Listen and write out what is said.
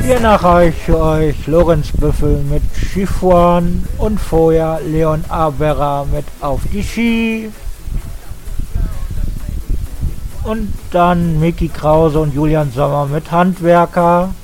Hier nachreiche euch Lorenz Büffel mit Skifahren und vorher Leon Aberra mit Auf die Ski. Und dann Micky Krause und Julian Sommer mit Handwerker.